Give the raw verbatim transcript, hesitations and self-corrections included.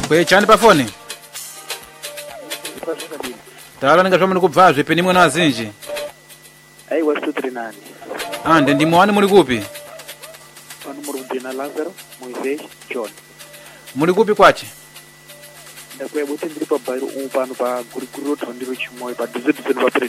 Kwe chani pa phone? Tala ninga muli kubvazve peni mwana azinji. Ai wa two three nine. Ah, ndi ndi mwani muli kupi? Pano muri kubina Lazaro, Moises, John. Muli kupi kwache? Ndakuya kuti ndiri pa bairo umu pano pa guriguru road ndiro chimoyo pa district pa